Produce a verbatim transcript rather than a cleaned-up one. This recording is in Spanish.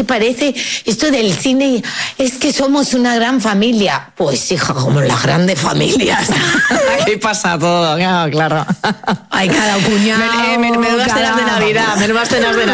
parece esto del cine? Es que somos una gran familia. Pues hija, como las grandes familias. Aquí pasa todo, claro, claro. Hay cada cuñado. Men- eh, men- Menudas cenas de Navidad, menudas cenas de Navidad.